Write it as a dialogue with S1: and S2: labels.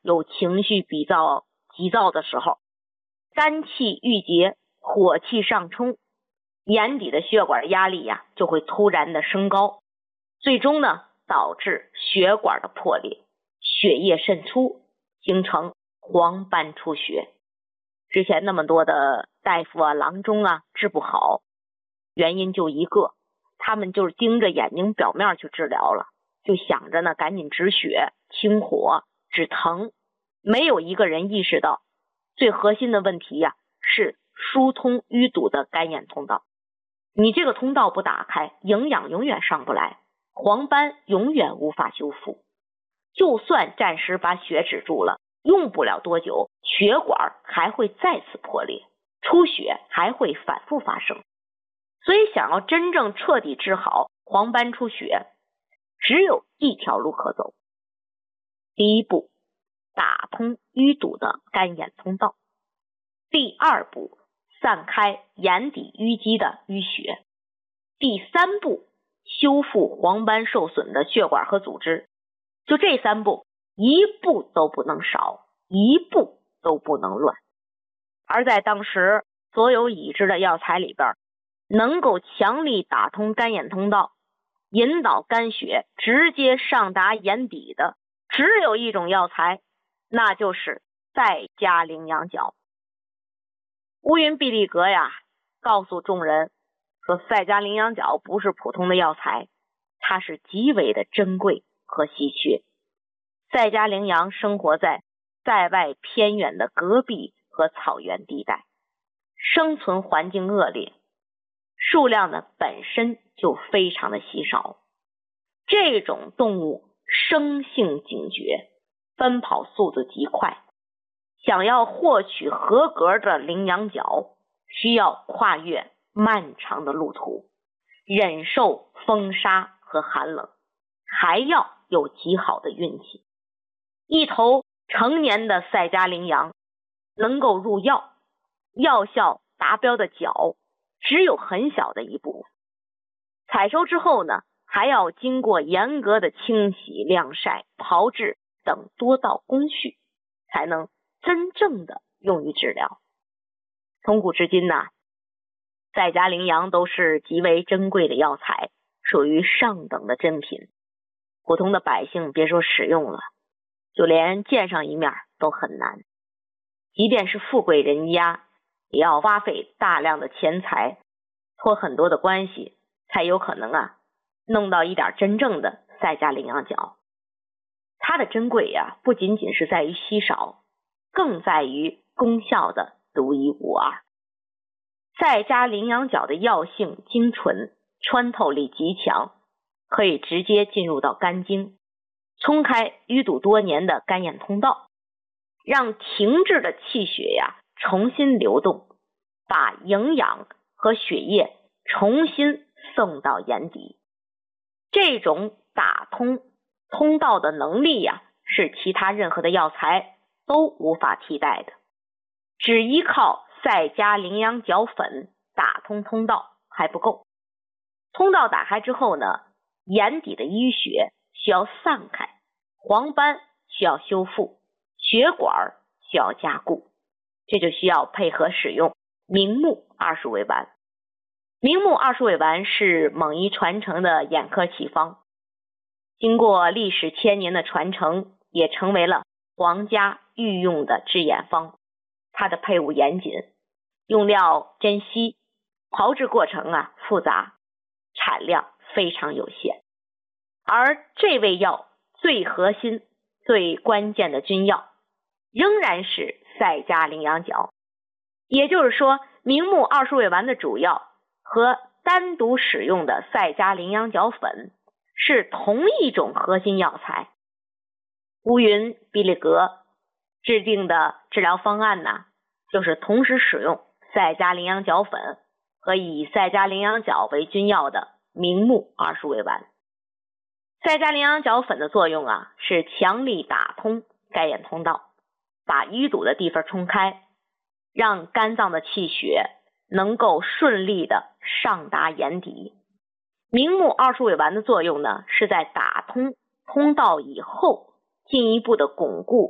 S1: 有情绪比较急躁的时候，肝气郁结，火气上冲，眼底的血管压力呀就会突然的升高，最终呢导致血管的破裂，血液渗出，形成黄斑出血。之前那么多的大夫啊、郎中啊治不好，原因就一个，他们就是盯着眼睛表面去治疗了，就想着呢赶紧止血、清火、止疼，没有一个人意识到最核心的问题呀是疏通淤堵的肝眼通道。你这个通道不打开，营养永远上不来，黄斑永远无法修复。就算暂时把血止住了，用不了多久，血管还会再次破裂，出血还会反复发生。所以想要真正彻底治好黄斑出血，只有一条路可走。第一步，打通淤堵的肝眼通道。第二步，散开眼底淤积的淤血。第三步，修复黄斑受损的血管和组织。就这三步，一步都不能少，一步都不能乱。而在当时所有已知的药材里边，能够强力打通肝眼通道，引导肝血直接上达眼底的，只有一种药材，那就是赛迦羚羊角。乌云毕利格呀告诉众人说，赛迦羚羊角不是普通的药材，它是极为的珍贵和稀缺。赛迦羚羊生活在在外偏远的戈壁和草原地带，生存环境恶劣，数量呢本身就非常的稀少。这种动物生性警觉，奔跑速度极快，想要获取合格的羚羊角，需要跨越漫长的路途，忍受风沙和寒冷，还要有极好的运气。一头成年的赛迦羚羊能够入药，药效达标的角只有很小的一部分。采收之后呢，还要经过严格的清洗、晾晒、炮制等多道工序，才能真正的用于治疗。从古至今呢，赛迦羚羊都是极为珍贵的药材，属于上等的珍品。普通的百姓别说使用了，就连见上一面都很难。即便是富贵人家，也要花费大量的钱财，托很多的关系，才有可能弄到一点真正的赛迦羚羊角。它的珍贵不仅仅是在于稀少，更在于功效的独一无二。赛迦羚羊角的药性精纯，穿透力极强，可以直接进入到肝经，冲开淤堵多年的肝眼通道，让停滞的气血重新流动，把营养和血液重新送到眼底。这种打通通道的能力是其他任何的药材都无法替代的。只依靠赛迦羚羊角粉打通通道还不够，通道打开之后呢，眼底的淤血需要散开，黄斑需要修复，血管需要加固，这就需要配合使用明目20味丸。明目20味丸是蒙医传承的眼科奇方，经过历史千年的传承，也成为了皇家御用的治眼方。它的配伍严谨，用料珍稀，炮制过程复杂，产量非常有限。而这味药最核心、最关键的君药，仍然是赛迦羚羊角。也就是说，明目20味丸的主药和单独使用的赛迦羚羊角粉是同一种核心药材。乌云毕利格制定的治疗方案就是同时使用赛迦羚羊角粉和以赛迦羚羊角为君药的明目20味丸。赛迦羚羊角粉的作用是强力打通肝眼通道，把淤堵的地方冲开，让肝脏的气血能够顺利的上达眼底。明目20味丸的作用是在打通通道以后，进一步的巩固